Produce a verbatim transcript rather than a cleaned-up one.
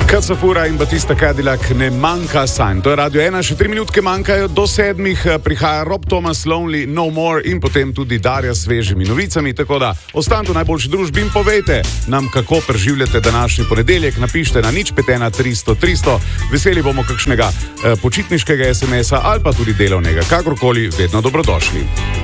Kacafura in Batista Cadillac, ne manjka sanj. To je Radio ena, še tri minutke manjkajo do sedmih, prihaja Rob Thomas, Lonely No More in potem tudi Darja s svežimi novicami, tako da ostanite v najboljši družbi in povejte nam, kako preživljate današnji ponedeljek. Napišite na nič pet ena tristo tristo, veseli bomo kakšnega eh, počitniškega es em esa ali pa tudi delovnega, kakorkoli, vedno dobrodošli.